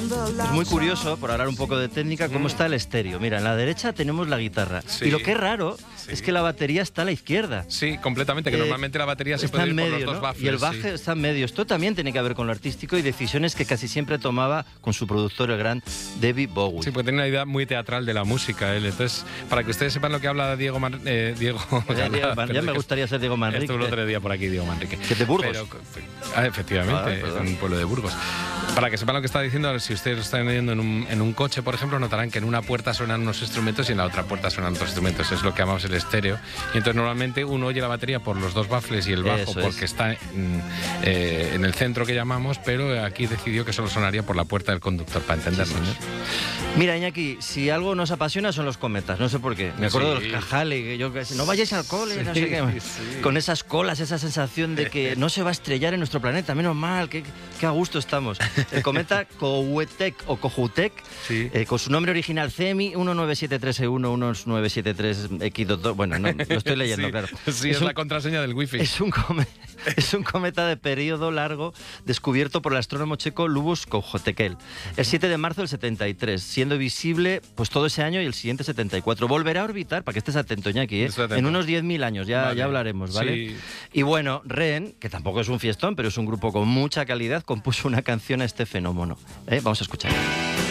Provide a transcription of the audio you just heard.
Es muy curioso, por hablar un poco de técnica, cómo está el estéreo. Mira, en la derecha tenemos la guitarra. Sí. Y lo que es raro es que la batería está a la izquierda. Sí, completamente, que normalmente la batería se puede ir por los dos baffles. Y el baje está en medio. Esto también tiene que ver con lo artístico y decisiones que casi siempre tomaba con su productor, el gran David Bowie. Sí, porque tiene una idea muy teatral de la música él. Entonces, para que ustedes sepan lo que habla Diego Ya me gustaría ser Diego Manrique. Estuvo el otro día por aquí, Diego Manrique. Que de Burgos. Efectivamente, es un pueblo de Burgos. Para que sepan lo que está diciendo, si ustedes lo están oyendo en un coche, por ejemplo, notarán que en una puerta suenan unos instrumentos y en la otra puerta suenan otros instrumentos. Es lo que llamamos el estéreo. Y entonces normalmente uno oye la batería por los dos baffles y el bajo porque está en el centro que llamamos, pero aquí decidió que solo sonaría por la puerta del conductor, para entendernos. Sí, mira, Iñaki, si algo nos apasiona son los cometas, no sé por qué. Me acuerdo de los Cajales, que yo no vayáis al cole, no sé qué. Sí. Con esas colas, esa sensación de que no se va a estrellar en nuestro planeta, menos mal, que a gusto estamos. El cometa Kohoutek o Kohoutek, con su nombre original CEMI 1973E11973X22. Bueno, no estoy leyendo, claro. Sí, es la contraseña del wifi. Es un cometa de periodo largo descubierto por el astrónomo checo Lubos Kohoutek el 7 de marzo del 73, siendo visible pues todo ese año y el siguiente 74. Volverá a orbitar, para que estés atento, Iñaki, en unos 10.000 años, ya hablaremos, ¿vale? Sí. Y bueno, Ren, que tampoco es un fiestón, pero es un grupo con mucha calidad, compuso una canción a este fenómeno. Vamos a escuchar.